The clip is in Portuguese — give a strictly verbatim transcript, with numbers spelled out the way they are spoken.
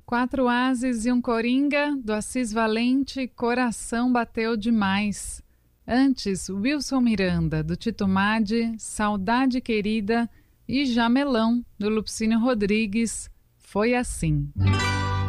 Quatro ases e um coringa, do Assis Valente, Coração Bateu Demais. Antes, Wilson Miranda, do Tito Madi, Saudade Querida, e Jamelão, do Lupicínio Rodrigues, Foi Assim.